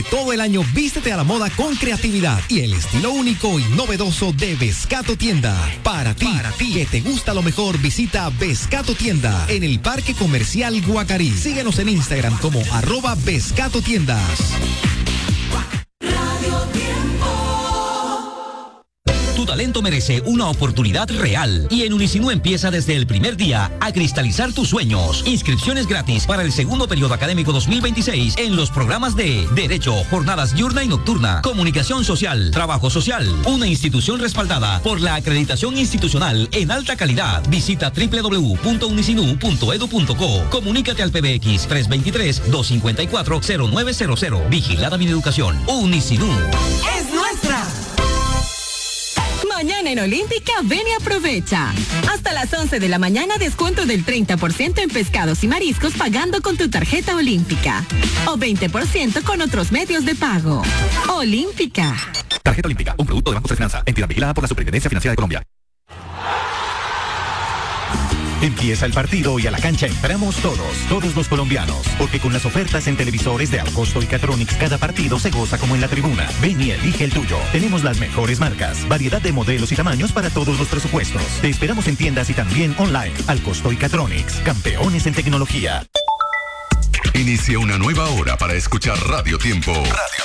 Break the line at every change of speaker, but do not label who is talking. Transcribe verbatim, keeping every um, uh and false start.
Todo el año vístete a la moda con creatividad y el estilo único y novedoso de Bescato Tienda. Para ti, para ti, que te gusta lo mejor, visita Bescato Tienda en el Parque Comercial Guacarí. Síguenos en Instagram como arroba Bescato Tiendas.
Tu talento merece una oportunidad real y en Unisinú empieza desde el primer día a cristalizar tus sueños. Inscripciones gratis para el segundo periodo académico dos mil veintiséis en los programas de Derecho, Jornadas diurna y nocturna, Comunicación Social, Trabajo Social, una institución respaldada por la acreditación institucional en alta calidad. Visita doble u doble u doble u punto unisinú punto edu punto co. Comunícate al P B X tres dos tres, dos cinco cuatro, cero nueve cero cero. Vigilada mi educación. Unisinú.
¡Es nuestra! Mañana en Olímpica, ven y aprovecha. Hasta las once de la mañana, descuento del treinta por ciento en pescados y mariscos pagando con tu tarjeta Olímpica. O veinte por ciento con otros medios de pago. Olímpica.
Tarjeta Olímpica, un producto de Banco de Finanza, entidad vigilada por la Superintendencia Financiera de Colombia.
Empieza el partido y a la cancha entramos todos, todos los colombianos, porque con las ofertas en televisores de Alcosto y Catronics cada partido se goza como en la tribuna. Ven y elige el tuyo. Tenemos las mejores marcas, variedad de modelos y tamaños para todos los presupuestos. Te esperamos en tiendas y también online. Alcosto y Catronics, campeones en tecnología.
Inicia una nueva hora para escuchar Radio Tiempo. Radio